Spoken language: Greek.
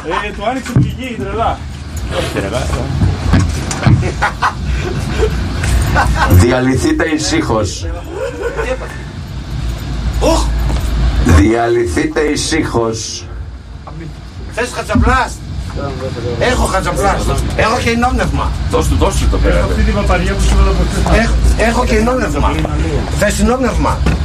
Του άνοιξε πηγή, τρελά. Διαλυθείτε ησύχως. Διαλυθείτε ησύχως. Θες χατσαπλάστ? Έχω χατσαπλάστ. Έχω και ενόπνευμα. Δώσ' του το πέρα. Αυτή την παπαριά που σου λέω από χθες. Έχω και ενόπνευμα. Θες ενόπνευμα?